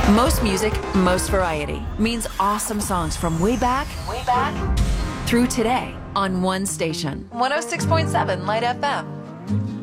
Most music, most variety means awesome songs from way back through today on one station. 106.7 Light FM.